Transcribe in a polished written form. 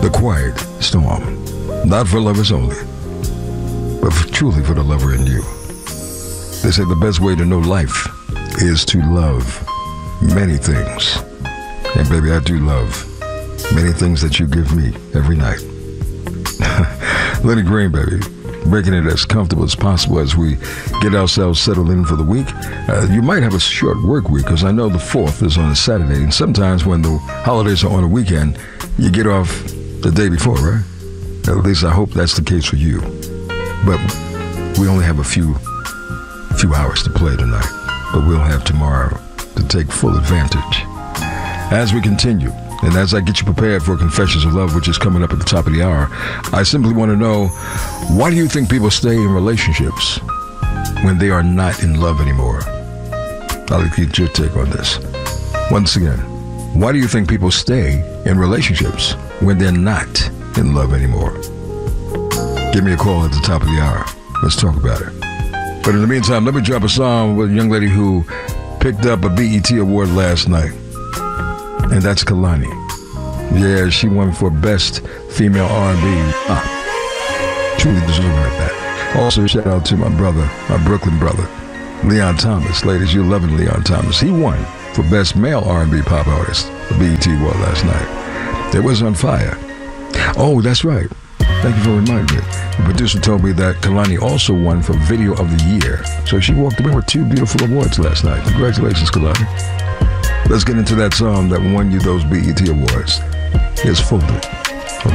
The Quiet Storm. Not for lovers only, but truly for the lover in you. They say the best way to know life is to love many things. And baby, I do love many things that you give me every night. Lenny Green, baby, making it as comfortable as possible as we get ourselves settled in for the week. You might have a short work week, because I know the 4th is on a Saturday, and sometimes when the holidays are on a weekend, you get off the day before, right? At least I hope that's the case for you. But we only have a few hours to play tonight, but we'll have tomorrow to take full advantage. As we continue, and as I get you prepared for Confessions of Love, which is coming up at the top of the hour, I simply want to know, why do you think people stay in relationships when they are not in love anymore? I'll get your take on this. Once again, why do you think people stay in relationships when they're not in love anymore? Give me a call at the top of the hour. Let's talk about it. But in the meantime, let me drop a song with a young lady who picked up a BET award last night. And that's Kehlani. Yeah, she won for Best Female R&B. Truly deserving of that. Also, shout out to my brother, my Brooklyn brother, Leon Thomas. Ladies, you're loving Leon Thomas. He won for Best Male R&B Pop Artist, the BET Award last night. It was on fire. Oh, that's right. Thank you for reminding me. The producer told me that Kehlani also won for Video of the Year. So she walked away with 2 beautiful awards last night. Congratulations, Kehlani. Let's get into that song that won you those BET Awards. Here's Folded.